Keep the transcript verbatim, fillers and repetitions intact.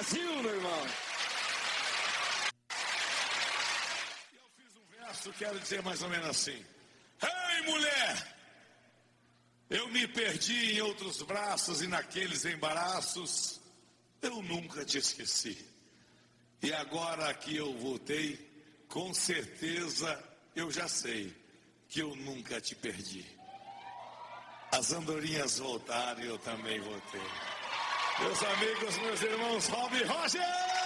Brasil, meu irmão. Eu fiz um verso, quero dizer mais ou menos assim. Ei, mulher! Eu me perdi em outros braços e naqueles embaraços, eu nunca te esqueci. E agora que eu voltei, com certeza eu já sei que eu nunca te perdi. As andorinhas voltaram e eu também voltei. Meus amigos, meus irmãos, Rob Roger!